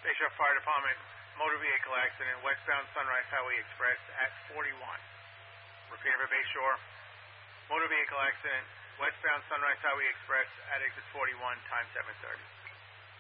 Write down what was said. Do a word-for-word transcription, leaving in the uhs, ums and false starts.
Bayshore Fire Department, motor vehicle accident, westbound Sunrise Highway Express at forty-one. Repeating for Bayshore, motor vehicle accident, westbound Sunrise Highway Express at exit forty-one, time seven thirty.